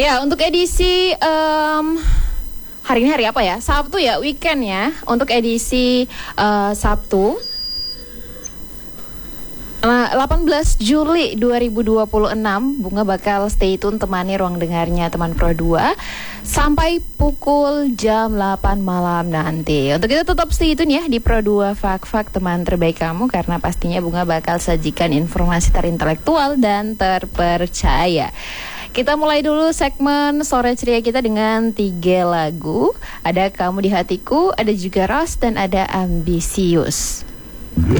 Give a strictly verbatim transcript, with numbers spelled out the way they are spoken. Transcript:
Ya, untuk edisi um, hari ini hari apa ya? Sabtu ya, weekend ya. Untuk edisi uh, Sabtu Nah, delapan belas Juli dua ribu dua puluh enam, Bunga bakal stay tune temani ruang dengarnya teman Pro dua sampai pukul jam delapan malam nanti. Untuk itu tetap stay tune ya di Pro dua Fak-Fak, teman terbaik kamu, karena pastinya Bunga bakal sajikan informasi terintelektual dan terpercaya. Kita mulai dulu segmen sore ceria kita dengan tiga lagu. Ada Kamu di Hatiku, ada juga Ros, dan ada Ambisius.